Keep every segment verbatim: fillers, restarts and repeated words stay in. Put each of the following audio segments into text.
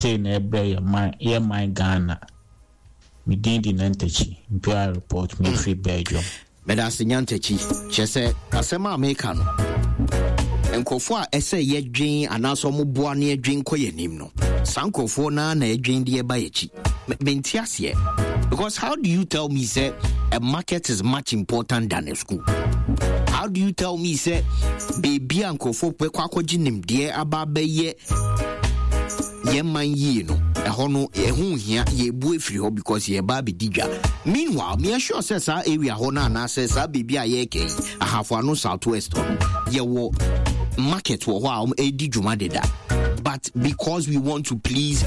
say na ebe my ye my Ghana me din di nantachi imperial report me free Belgium beda sinyantachi chese asema America no enkofo a ese ye dwen anaso mo boa na dwen koyenim no sankofo na na dwen de ba yechi menti ase because how do you tell me say a market is much important than a school? How do you tell me say baby ankofo pe kwakoji nimde aba ba ye ye man yi no eho no ehu hia ye bu efiri ho because ye ba be didwa. Meanwhile me sure say sa area ho na na say sa baby aye kei ahafo anu southwest ho ye wo market wo ho a e di dwuma deda, but because we want to please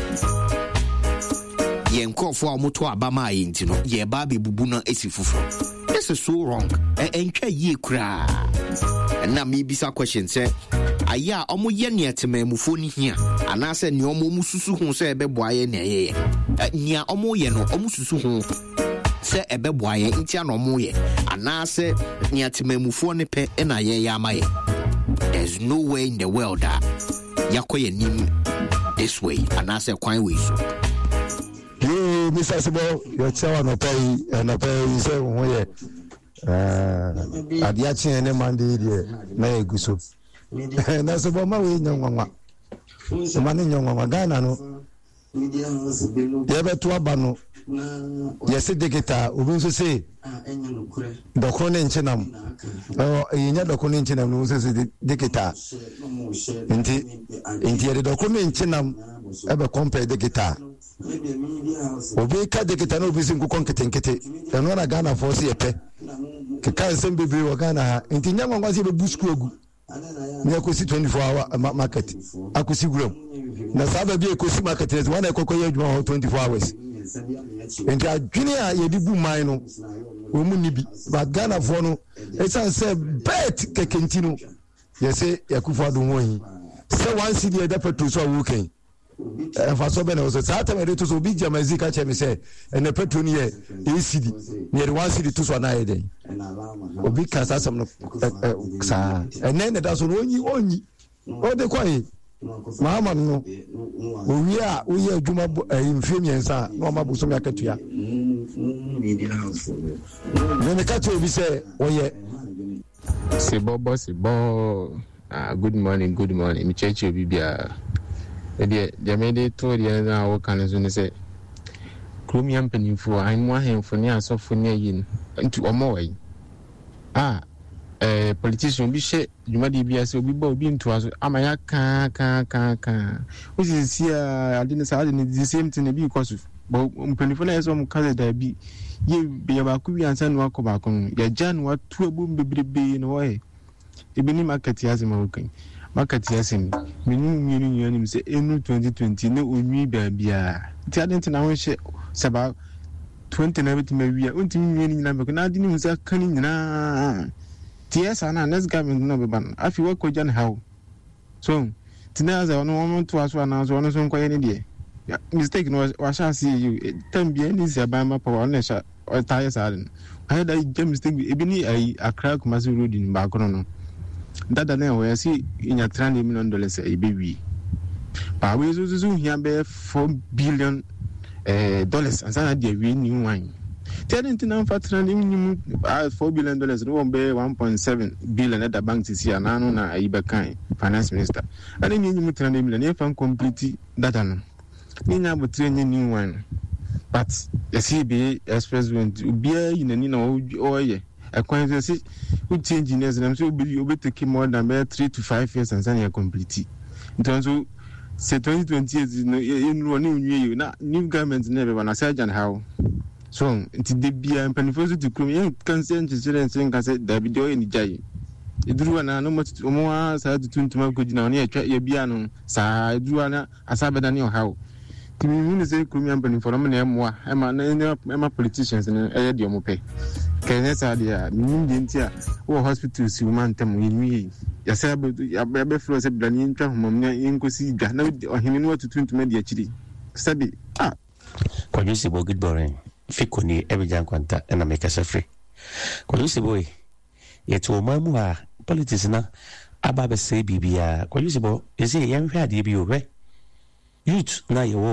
ye nkofo a moto abama aye nti no ye ba be bubu na esifufro. This is so wrong. Entwa ye kra. Na me bisa question say aya omo ye ne atemamufo ni hia anase ne omo mususu hu say ebeboaye ne ye nia omo ye no omo susu hu say ebeboaye ntia no omo ye anase ne atemamufo ne pe na ye ya amaye. There's no way in the world that yakoye nim this way anase kwan way so. Yo Mister Sibo yo chawa no pay no pay say won ye eh adiachi ene mande die na eguso na so bo ma we nyanwa so ma ne nyanwa Ghana no ye beto aba no ye se deketa obi so se dokro ne nchenam eh yenya dokro ne nchenam no so se deketa nti nti ye dokro ne nchenam e be compare deketa obi ka deketa no obi sin ku konketenkete eno na Ghana for se yepe ke kan sem bebre wo Ghana nti nyanwa ngwa se be busku egu ni akosi twenty-four hour market akosi guram na saba bi akosi market is one ekokoye adwuma twenty-four hours nti adwene a ye di bu man no o mu ni bi but Ghana for no e san say bet kekentino ye say yakufo adon won say one city e da petrol so weekend e fa so be na so sa ta me to so bi jamazi ka che me say ene petrol ni e e city ni one city to so na e den obi ka sa sam no sa ene ne da so onyi onyi o de kwai mama no owi a oyi adwuma mfie miensa na ma bu so me akatua ne ne ka to obi say oye Sibo boss Sibo. Ah, good morning, good morning. Me cheche bibia. Ede de me de to de na wo kan so ne se. Krumiam penifo ai mo ahemfo ne asofo ne yin. Ntu omo wai. Ah, eh politician bi she dwuma de bia se obi ba obi ntu aso amaya kan kan kan kan. O si si a ade ne sa ade ne the same thing bi koso. Bo penifo na eso mo kaze da bi. Ye be ba ku wi ansa no akoba kon. Ya jan wa tu abu bebrebe no wai. Ibini market yazima wokan market yasin minu minu nyani se enu twenty twenty ne onwi baabia ti adenti na won seba twenty na beti mawia onti nyani nyina be na adi ni musa kani nyina ti esa na next government no be ban afi wa ko jan how so tina za no won to aso na so no so nkoye ne de mistake no wa sha see you tambia ni se ba ma power na sha o tire saren I had a mistake ebini ai akra kumasi road in ba kono no dada na we see in your three million dollars a baby pa we so so here be four billion eh dollars and sana dey we new one tell them to for three million four billion dollars no be one point seven billion at the bank this year na no na ayiba kan finance minister and then you three million if am complete data no ni na bo three new one but the C B A express went be in any no oh yeah a quantity who change engineers and so be you take more than three to five years and then you complete in terms of say twenty twenty is no you na new government never when I say how so it the be and penifos to come you can send children saying can say that video in jai idru na no much mo sa to tuma ko jina na ya bia no sa idru na asabeda ne how kimi mi say kumi ampani for me na mo e ma na ma politicians na e de mo pe kene sa dia mi ndi ntia wo hospital si woman tam yinwi ya say ya be flow say blani ntwa homom na yenkosi ga na ohene no atutuntuma de akiri sabi ah kwajusi bo good boring fikoni ebijan kwanta na make us free kwajusi boy yeto mamu a politics na aba be say bibia kwajusi bo ese yan hwa de bi o hwe youth na yɛwɔ